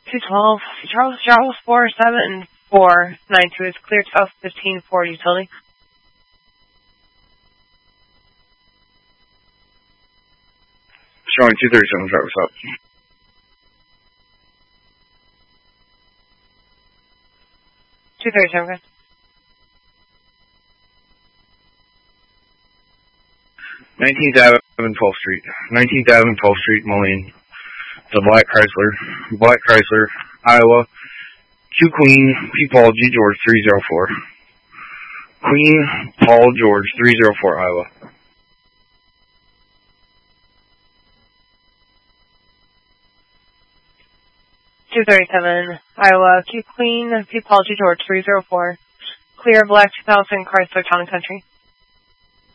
212, Charles 47492 is clear south 1540 utility. Showing 237, driver stop. 237, guys. 19th Avenue, 12th Street. 19th Avenue, 12th Street, Moline. The Black Chrysler, Iowa. Q Queen, P Paul, G George, 304. Queen, Paul, George, 304, Iowa. .237, Iowa, Q Queen, P Paul, G George, 304. Clear Black 2000 Chrysler Town and Country.